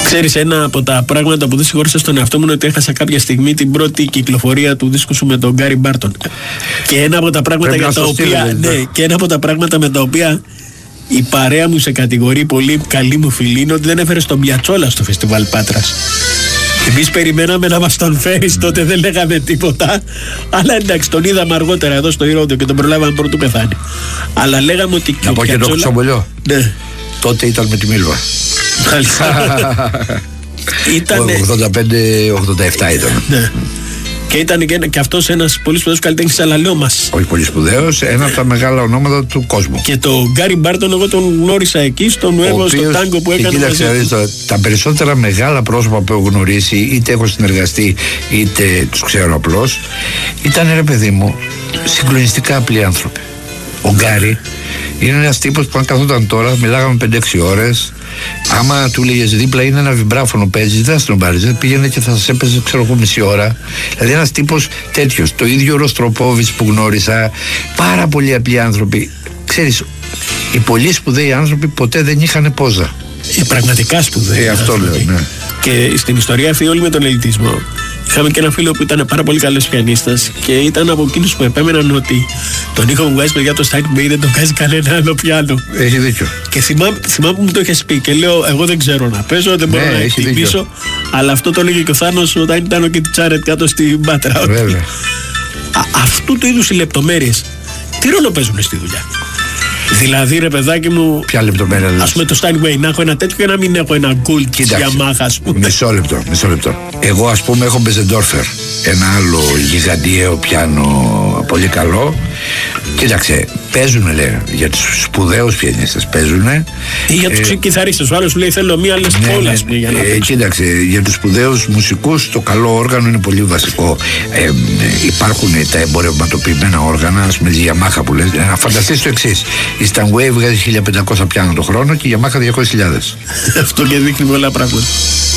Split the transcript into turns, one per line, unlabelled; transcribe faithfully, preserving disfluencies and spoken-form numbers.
Ξέρεις, ένα από τα πράγματα που δεν συγχώρησα στον εαυτό μου είναι ότι έχασα κάποια στιγμή την πρώτη κυκλοφορία του δίσκου σου με τον Γκάρι Μπάρτον. Και ένα από τα πράγματα για τα οποία. Ναι, και ένα από τα πράγματα με τα οποία η παρέα μου σε κατηγορεί πολύ καλή μου φίλη είναι ότι δεν έφερε τον Πιατσόλα στο φεστιβάλ Πάτρας. Εμείς περιμέναμε να μας τον φέρεις, τότε δεν λέγαμε τίποτα. Αλλά εντάξει, τον είδαμε αργότερα εδώ στο Ηρόδιο και τον προλάβαμε πρωτού πεθάνει. Αλλά λέγαμε ότι.
Να πω και το Χρυσομπολιό.
Ναι.
Τότε ήταν με τη Μίλβα.
Ήτανε...
ογδόντα πέντε ογδόντα επτά ήταν.
Ναι. Και ήταν και, και αυτός ένας πολύ σπουδαίος καλλιτέχνης, αλλά λέω μας.
Όχι πολύ σπουδαίος, ένα από τα μεγάλα ονόματα του κόσμου.
Και το Γκάρι Μπάρτον, εγώ τον γνώρισα εκεί, στον Νουέβο, στο τάγκο που έκανε.
Κοίταξε, μαζί. Τα περισσότερα μεγάλα πρόσωπα που έχω γνωρίσει, είτε έχω συνεργαστεί, είτε τους ξέρω απλώς, ήταν, ρε παιδί μου, συγκλονιστικά απλοί άνθρωποι. Ο Γκάρι είναι ένας τύπος που αν καθόταν τώρα, μιλάγαμε πέντε έξι ώρες. Άμα του λέγες δίπλα είναι ένα βιμπράφωνο παίζει, δεν θα τον πάρεις, πήγαινε και θα σας έπαιζε, ξέρω εγώ, μισή ώρα. Δηλαδή ένας τύπος τέτοιος. Το ίδιο ο Ροστροπόβιτς που γνώρισα. Πάρα πολλοί απλοί άνθρωποι. Ξέρεις, οι πολύ σπουδαίοι άνθρωποι ποτέ δεν είχαν πόζα.
Οι πραγματικά σπουδαίοι.
Ε, αυτό λέω, ναι.
Και στην ιστορία αυτή, όλοι με τον ελιτισμό. Είχαμε και ένα φίλο που ήταν πάρα πολύ καλός πιανίστας και ήταν από εκείνους που επέμεναν ότι τον ήχο μου βγάζει, παιδιά, το Steinway δεν τον βγάζει κανένα άλλο πιάνο.
Έχει δίκιο.
Και θυμάμαι, θυμάμαι που μου το είχες πει και λέω: εγώ δεν ξέρω να παίζω, δεν μπορώ ναι, να εκτιμήσω. Αλλά αυτό το έλεγε και ο Θάνος όταν ήταν ο Κιτσάρετ κάτω στην Πάτρα.
Βέβαια.
Α, αυτού του είδους οι λεπτομέρειες τι ρόλο παίζουν στη δουλειά? Δηλαδή, ρε παιδάκι μου,
ποια λεπτομέρεια λες?
Ας πούμε το Steinway να έχω ένα τέτοιο και να μην έχω ένα Gold της Yamaha, ας πούμε.
Μισό λεπτό, μισό λεπτό. Εγώ, ας πούμε, έχω Μπεζεντόρφερ, ένα άλλο γιγαντιαίο πιάνο πολύ καλό. Κοίταξε, παίζουνε, λέει, για τους σπουδαίους πιανίστες παίζουνε.
Ή για τους ε, κιθαρίστες. Ο άλλος σου λέει: θέλω μία λες
ναι,
πόλα,
ναι,
για να
ε, κοίταξε, για τους σπουδαίους μουσικούς το καλό όργανο είναι πολύ βασικό. Ε, ε, υπάρχουν τα εμπορευματοποιημένα όργανα, ας πούμε, τη Yamaha που λες. Να φανταστείς το εξής: η Steinway βγάζει χίλια πεντακόσια πιάνο το χρόνο και η Yamaha διακόσιες χιλιάδες.
Αυτό και δείχνει πολλά πράγματα.